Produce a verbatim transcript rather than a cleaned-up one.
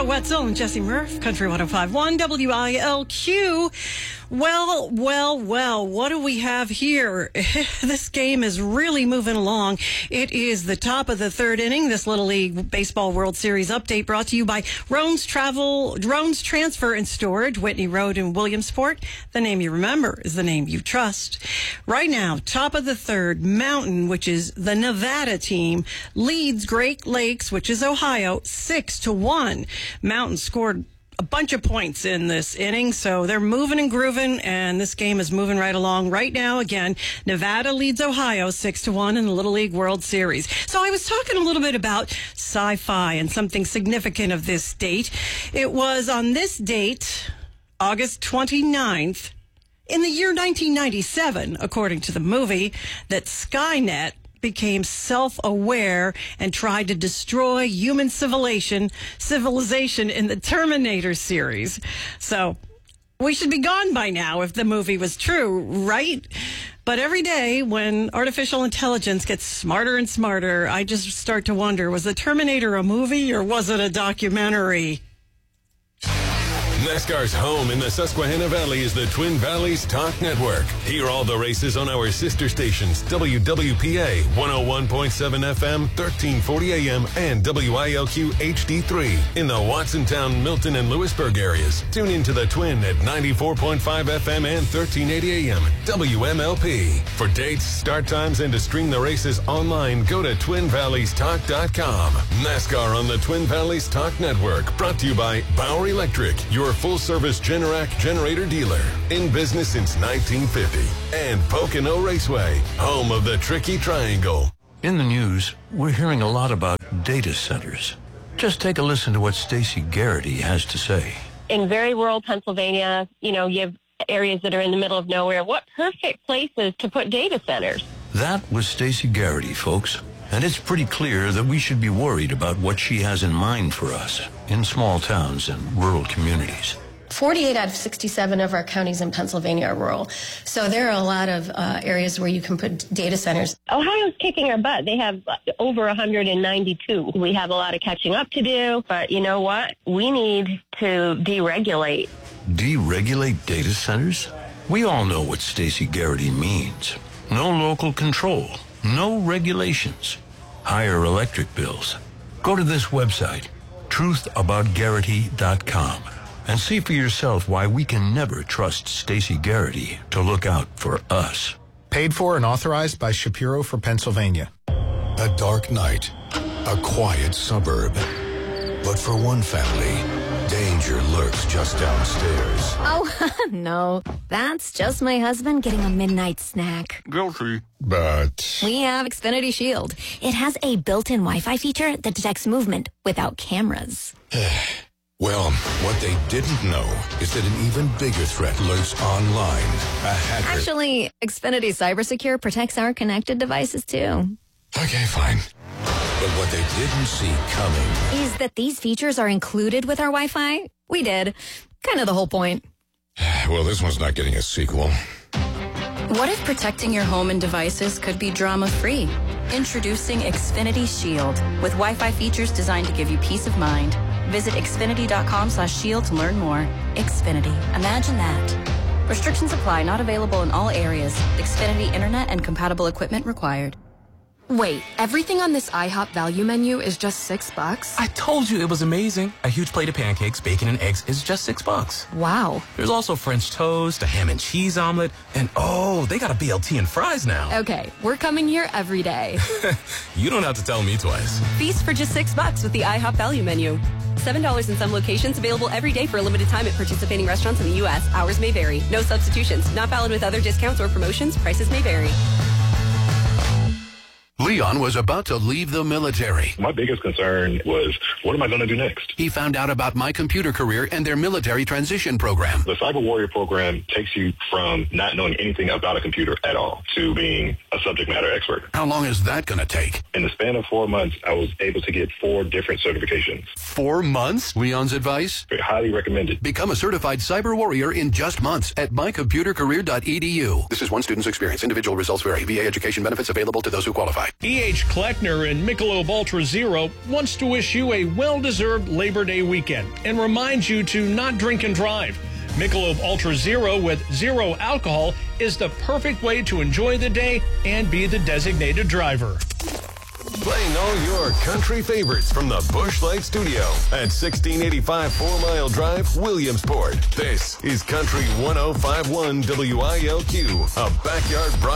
Joe Wetzel and Jesse Murph, Country one oh five point one W I L Q. Well, well, well, what do we have here? This game is really moving along. It is the top of the third inning. This Little League Baseball World Series update brought to you by Roan's Travel, Roan's Transfer and Storage, Whitney Road in Williamsport. The name you remember is the name you trust. Right now, top of the third, Mountain, which is the Nevada team, leads Great Lakes, which is Ohio, six to one. Mountain scored a bunch of points in this inning, so they're moving and grooving, and this game is moving right along. Right now, again, Nevada leads Ohio six to one in the Little League World Series. So I was talking a little bit about sci-fi and something significant of this date. It was on this date, August twenty-ninth, in the year nineteen ninety-seven, according to the movie, that Skynet became self-aware and tried to destroy human civilization civilization in the Terminator series. So we should be gone by now if the movie was true, right? But every day when artificial intelligence gets smarter and smarter, I just start to wonder, was the Terminator a movie or was it a documentary? NASCAR's home in the Susquehanna Valley is the Twin Valleys Talk Network. Hear all the races on our sister stations, W W P A one oh one point seven F M, thirteen forty A M, and W I L Q H D three in the Watsontown, Milton, and Lewisburg areas. Tune into the Twin at ninety-four point five F M and thirteen eighty A M, W M L P. For dates, start times, and to stream the races online, go to twin valleys talk dot com. NASCAR on the Twin Valleys Talk Network, brought to you by Bauer Electric, your full-service Generac generator dealer. In business since nineteen fifty. And Pocono Raceway, home of the Tricky Triangle. In the news, we're hearing a lot about data centers. Just take a listen to what Stacey Garrity has to say. In very rural Pennsylvania, you know, you have areas that are in the middle of nowhere. What perfect places to put data centers? That was Stacey Garrity, folks. And it's pretty clear that we should be worried about what she has in mind for us in small towns and rural communities. forty-eight out of sixty-seven of our counties in Pennsylvania are rural. So there are a lot of uh, areas where you can put data centers. Ohio's kicking our butt. They have over one hundred ninety-two. We have a lot of catching up to do, but you know what? We need to deregulate. Deregulate data centers? We all know what Stacey Garrity means. No local control. No regulations. Higher electric bills. Go to this website, truth about garrity dot com, and see for yourself why we can never trust Stacey Garrity to look out for us. Paid for and authorized by Shapiro for Pennsylvania. A dark night, a quiet suburb. But for one family, danger lurks just downstairs. Oh, no. That's just my husband getting a midnight snack. Guilty. But We have Xfinity Shield. It has a built-in Wi-Fi feature that detects movement without cameras. well, what they didn't know is that an even bigger threat lurks online. A hacker. Actually, Xfinity CyberSecure protects our connected devices, too. Okay, fine. But what they didn't see coming is that these features are included with our Wi-Fi. We did. Kind of the whole point. Well, this one's not getting a sequel. What if protecting your home and devices could be drama-free? Introducing Xfinity Shield with Wi-Fi features designed to give you peace of mind. Visit xfinity dot com slash shield to learn more. Xfinity. Imagine that. Restrictions apply. Not available in all areas. Xfinity Internet and compatible equipment required. Wait, everything on this IHOP value menu is just six bucks? I told you it was amazing. A huge plate of pancakes, bacon, and eggs is just six bucks. Wow. There's also French toast, a ham and cheese omelet, and oh, they got a B L T and fries now. Okay, we're coming here every day. You don't have to tell me twice. Feast for just six bucks with the IHOP value menu. seven dollars in some locations, available every day for a limited time at participating restaurants in the U S. Hours may vary. No substitutions. Not valid with other discounts or promotions. Prices may vary. Leon was about to leave the military. My biggest concern was, what am I going to do next? He found out about My Computer Career and their military transition program. The Cyber Warrior program takes you from not knowing anything about a computer at all to being a subject matter expert. How long is that going to take? In the span of four months, I was able to get four different certifications. Four months? Leon's advice? I highly recommended. Become a certified cyber warrior in just months at my computer career dot e d u. This is one student's experience. Individual results vary. V A education benefits available to those who qualify. E H. Kleckner in Michelob Ultra Zero wants to wish you a well-deserved Labor Day weekend and reminds you to not drink and drive. Michelob Ultra Zero with zero alcohol is the perfect way to enjoy the day and be the designated driver. Playing all your country favorites from the Busch Light Studio at sixteen eighty-five Four Mile Drive, Williamsport. This is Country one oh five point one W I L Q, a backyard broadcast.